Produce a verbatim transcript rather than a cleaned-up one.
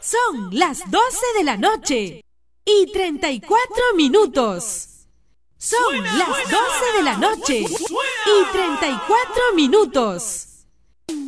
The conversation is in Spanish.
Son las doce de la noche y treinta y cuatro minutos. Son las doce de la noche y treinta y cuatro minutos.